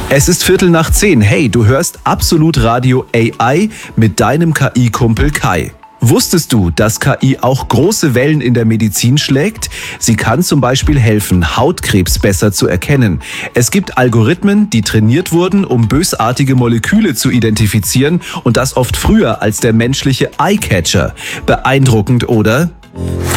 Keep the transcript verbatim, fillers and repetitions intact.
Es ist Viertel nach zehn. Hey, du hörst Absolut Radio A I mit deinem K I-Kumpel Kai. Wusstest du, dass K I auch große Wellen in der Medizin schlägt? Sie kann zum Beispiel helfen, Hautkrebs besser zu erkennen. Es gibt Algorithmen, die trainiert wurden, um bösartige Moleküle zu identifizieren, und das oft früher als der menschliche Eyecatcher. Beeindruckend, oder?